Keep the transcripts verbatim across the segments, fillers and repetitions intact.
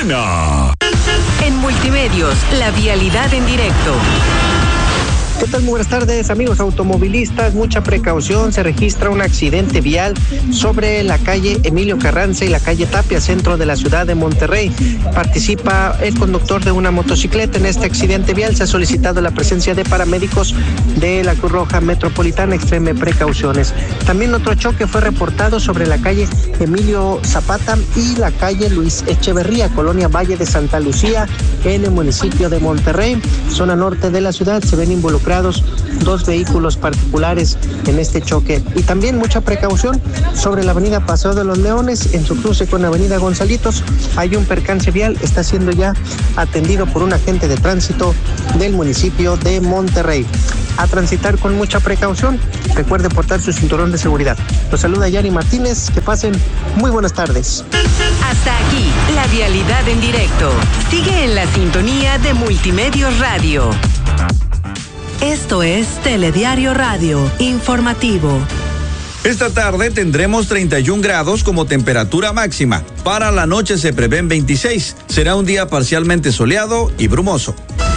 mañana. En Multimedios, la vialidad en directo. ¿Qué tal? Muy buenas tardes, amigos automovilistas. Mucha precaución, se registra un accidente vial sobre la calle Emilio Carranza y la calle Tapia, centro de la ciudad de Monterrey. Participa el conductor de una motocicleta en este accidente vial. Se ha solicitado la presencia de paramédicos de la Cruz Roja Metropolitana. Extreme precauciones. También otro choque fue reportado sobre la calle Emilio Zapata y la calle Luis Echeverría, colonia Valle de Santa Lucía, en el municipio de Monterrey, zona norte de la ciudad. Se ven involucrados dos vehículos particulares en este choque. Y también mucha precaución sobre la avenida Paseo de los Leones, en su cruce con la avenida Gonzalitos. Hay un percance vial, está siendo ya atendido por un agente de tránsito del municipio de Monterrey. A transitar con mucha precaución. Recuerde portar su cinturón de seguridad. Los saluda Yari Martínez. Que pasen muy buenas tardes. Hasta aquí, la vialidad en directo. Sigue en la sintonía de Multimedios Radio. Esto es Telediario Radio, informativo. Esta tarde tendremos treinta y un grados como temperatura máxima. Para la noche se prevén veintiséis. Será un día parcialmente soleado y brumoso.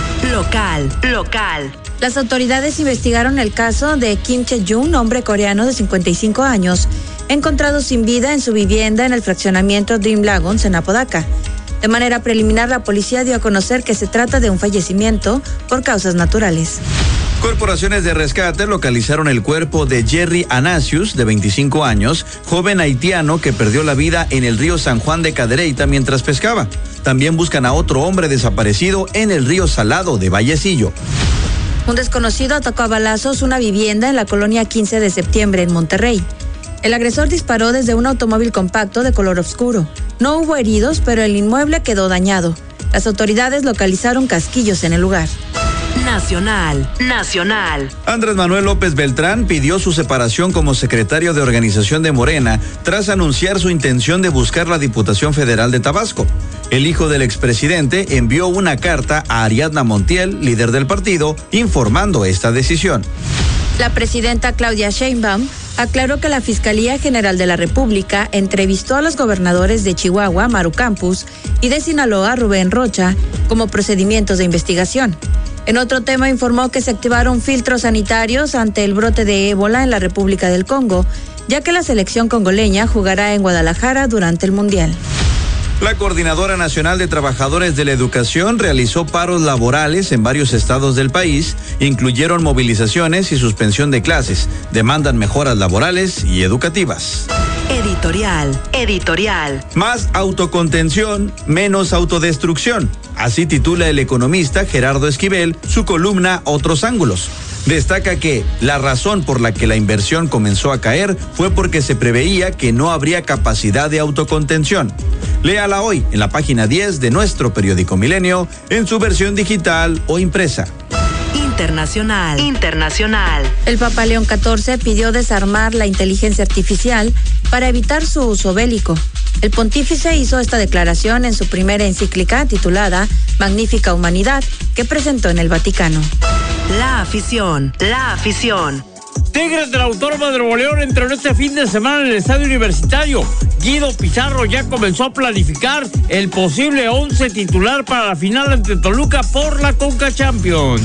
Local, local. Las autoridades investigaron el caso de Kim Chae-jung, hombre coreano de cincuenta y cinco años, encontrado sin vida en su vivienda en el fraccionamiento Dream Lagons en Apodaca. De manera preliminar, la policía dio a conocer que se trata de un fallecimiento por causas naturales. Corporaciones de rescate localizaron el cuerpo de Jerry Anasius, de veinticinco años, joven haitiano que perdió la vida en el río San Juan de Cadereyta mientras pescaba. También buscan a otro hombre desaparecido en el río Salado de Vallecillo. Un desconocido atacó a balazos una vivienda en la colonia quince de septiembre en Monterrey. El agresor disparó desde un automóvil compacto de color oscuro. No hubo heridos, pero el inmueble quedó dañado. Las autoridades localizaron casquillos en el lugar. Nacional, nacional. Andrés Manuel López Beltrán pidió su separación como secretario de organización de Morena tras anunciar su intención de buscar la Diputación Federal de Tabasco. El hijo del expresidente envió una carta a Ariadna Montiel, líder del partido, informando esta decisión. La presidenta Claudia Sheinbaum aclaró que la Fiscalía General de la República entrevistó a los gobernadores de Chihuahua, Maru Campos, y de Sinaloa, Rubén Rocha, como procedimientos de investigación. En otro tema, informó que se activaron filtros sanitarios ante el brote de ébola en la República del Congo, ya que la selección congoleña jugará en Guadalajara durante el Mundial. La Coordinadora Nacional de Trabajadores de la Educación realizó paros laborales en varios estados del país, incluyeron movilizaciones y suspensión de clases, demandan mejoras laborales y educativas. Editorial, editorial. Más autocontención, menos autodestrucción. Así titula el economista Gerardo Esquivel su columna Otros Ángulos. Destaca que la razón por la que la inversión comenzó a caer fue porque se preveía que no habría capacidad de autocontención. Léala hoy en la página diez de nuestro periódico Milenio, en su versión digital o impresa. Internacional, internacional. El Papa León catorce pidió desarmar la inteligencia artificial para evitar su uso bélico. El pontífice hizo esta declaración en su primera encíclica titulada Magnífica Humanidad, que presentó en el Vaticano. La afición, la afición. Tigres de la Autónoma de Nuevo León entrenó este fin de semana en el Estadio Universitario. Guido Pizarro ya comenzó a planificar el posible once titular para la final ante Toluca por la Conca Champions.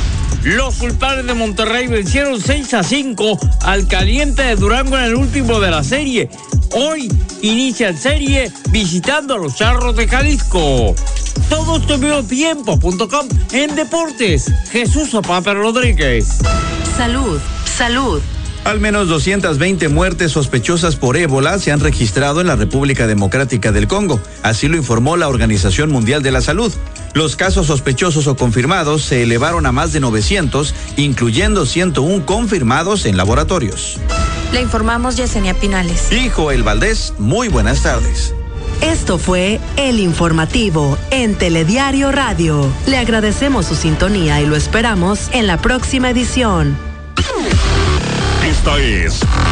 Los Sultanes de Monterrey vencieron seis a cinco al Caliente de Durango en el último de la serie. Hoy inicia la serie visitando a los Charros de Jalisco. Todo esto en medio tiempo punto com en deportes. Jesús Zapata Rodríguez. Salud, salud. Al menos doscientas veinte muertes sospechosas por ébola se han registrado en la República Democrática del Congo. Así lo informó la Organización Mundial de la Salud. Los casos sospechosos o confirmados se elevaron a más de novecientos, incluyendo ciento uno confirmados en laboratorios. Le informamos Yesenia Pinales. Y Joel Valdés, muy buenas tardes. Esto fue El Informativo en Telediario Radio. Le agradecemos su sintonía y lo esperamos en la próxima edición. Esta es